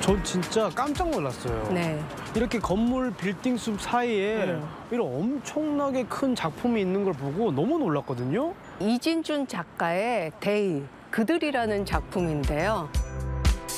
전 진짜 깜짝 놀랐어요. 네. 이렇게 건물 빌딩 숲 사이에 이런 엄청나게 큰 작품이 있는 걸 보고 너무 놀랐거든요. 이진준 작가의 데이, 그들이라는 작품인데요.